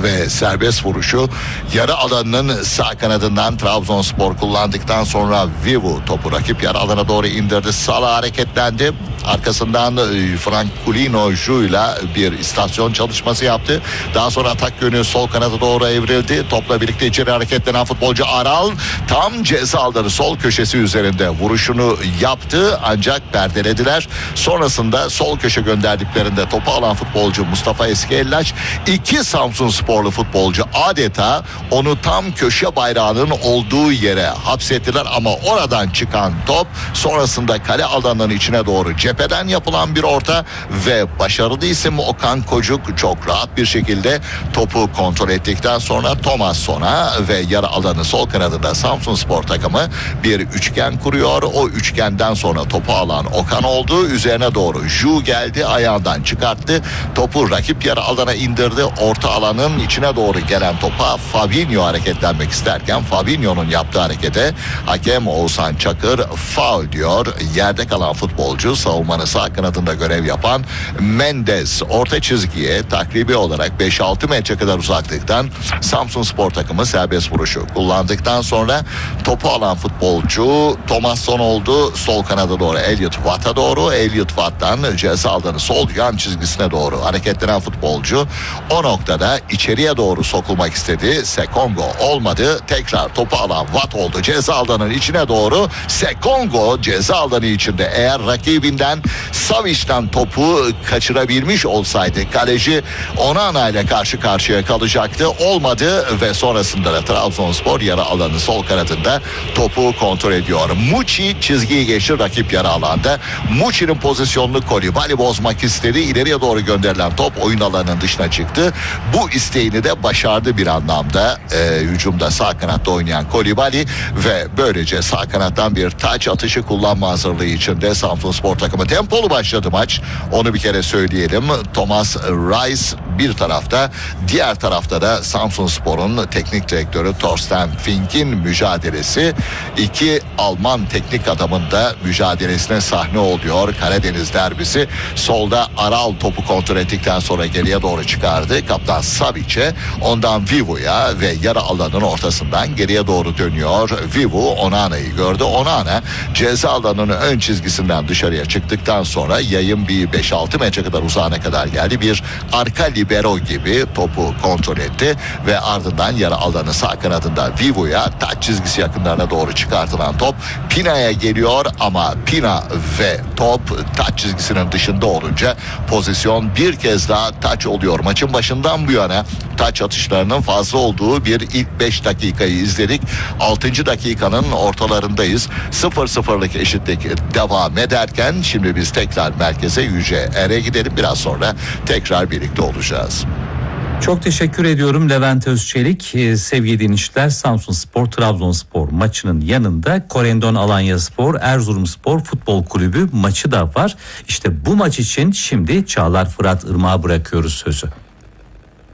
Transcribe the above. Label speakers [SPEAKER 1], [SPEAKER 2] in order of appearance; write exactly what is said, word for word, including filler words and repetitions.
[SPEAKER 1] ve serbest vuruşu yarı alanının sağ kanadından Trabzonspor kullandıktan sonra Vivu topu rakip yarı alana doğru indirdi. Salah hareketlendi. Arkasından Franculino ile bir istasyon çalışması yaptı. Daha sonra atak yönü sol kanada doğru evrildi. Topla birlikte içeri hareketlenen futbolcu Aral tam ceza alanı sol köşesi üzerinde vuruşunu yaptı ancak perdelediler. Sonrasında sol köşe gönderdiklerinde topu alan futbolcu Mustafa Eskiellaç, iki Samsunsporlu futbolcu adeta onu tam köşe bayrağının olduğu yere hapsettiler ama oradan çıkan top sonrasında kale alanının içine doğru cepheden yapılan bir orta ve başarılı isim Okan Kocuk çok rahat bir şekilde topu kontrol ettikten sonra Thomasson'a ve yarı alanı sol kanadında Samsunspor takımı bir üçgen kuruyor. O üçgenden sonra topu alan Okan oldu. Üzerine doğru Ju geldi, ayağından çıkarttı. Topu rakip yarı alana indirdi. Orta alanın içine doğru gelen topa Fabinho hareketlenmek isterken Fabinho'nun yaptığı harekete hakem Oğuzhan Çakır faul diyor. Yerde kalan futbolcu savunmanın sağ kanadında görev yapan Mendes orta çizgiye takribi olarak beş altı metre kadar uzaklıktan Samsunspor takımı serbest vuruşu kullandıktan sonra topu alan futbolcu Thomasson oldu. Sol kanada doğru Elliot Watt'a doğru. Elliot Watt'tan ceza alanı sol yan çizgisine doğru hareketlenen futbolcu o noktada içeriye doğru sokulmak istedi. Sekongo olmadı. Tekrar topu alan Watt oldu. Ceza alanının içine doğru Sekongo ceza alanı içinde eğer rakibinden Savic'ten topu kaçırabilmiş olsaydı kaleci Onana ile karşı karşıya kalacaktı. Olmadı ve sonrasında da Trabzonspor yarı alanı sol kanadında topu kontrol ediyor. Muçi çizgiyi geçti rakip yarı alanda. Muçi'nin pozisyonunu Kolibali bozmak istedi. İleriye doğru gönderilen top oyun alanının dışına çıktı. Bu isteğini de başardı bir anlamda. Ee, hücumda sağ kanatta oynayan Kolibali ve böylece sağ kanattan bir taç atışı kullanma hazırlığı içinde Samsunspor takımı tempolu başladı maç. Onu bir kere söyleyelim. Thomas Reis bir tarafta, diğer tarafta da Samsunspor'un teknik direktörü Thorsten Fink'in mücadelesi. İki Alman teknik adamın da mücadelesine sahne oluyor. Karadeniz derbisi. Solda Aral topu kontrol ettikten sonra geriye doğru çıkardı. Kaptan Savic'e, ondan Vivu'ya ve yarı alanın ortasından geriye doğru dönüyor. Vivu Onana'yı gördü. Onana ceza alanının ön çizgisinden dışarıya çıktıktan sonra yayın bir beş altı metre kadar uzağına kadar geldi. Bir arka libero gibi topu kontrol etti ve ardından yarı alanı sağ kanadında Vivu'ya taç çizgisi yakınlarına doğru çıkartılan top Pina'ya geliyor ama Pina ve top taç çizgisinin dışında olunca pozisyon bir kez daha taç oluyor. Maçın başından bu yana taç atışlarının fazla olduğu bir ilk beş dakikayı izledik. altıncı dakikanın ortalarındayız. sıfır sıfırlık eşitlik devam ederken şimdi biz tekrar merkeze Yüce Er'e gidelim. Biraz sonra tekrar birlikte olacağız.
[SPEAKER 2] Çok teşekkür ediyorum Levent Özçelik. Ee, sevgili dinleyiciler, Samsunspor Trabzonspor maçının yanında Korendon Alanyaspor Erzurumspor Futbol Kulübü maçı da var. İşte bu maç için şimdi Çağlar Fırat Irmak'a bırakıyoruz sözü.